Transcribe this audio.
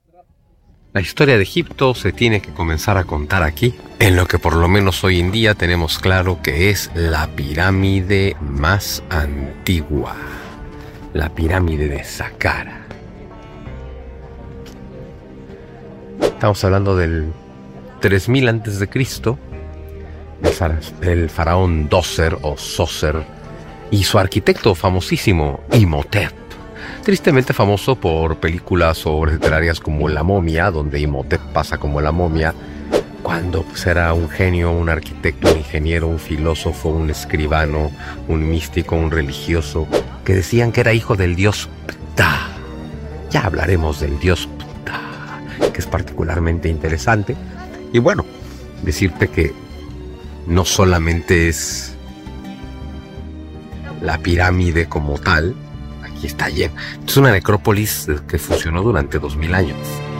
La historia de Egipto se tiene que comenzar a contar aquí, en lo que por lo menos hoy en día tenemos claro que es la pirámide más antigua, la pirámide de Saqqara. Estamos hablando del 3000 antes de Cristo, el faraón Djoser o Djoser y su arquitecto famosísimo Imhotep. Tristemente famoso por películas sobre literarias como La momia, donde Imhotep pasa como la momia, cuando pues era un genio, un arquitecto, un ingeniero, un filósofo, un escribano, un místico, un religioso, que decían que era hijo del dios Ptah. Ya hablaremos del dios Ptah, que es particularmente interesante. Y bueno, decirte que no solamente es la pirámide como tal, aquí está llena. Es una necrópolis que funcionó durante 2000 años.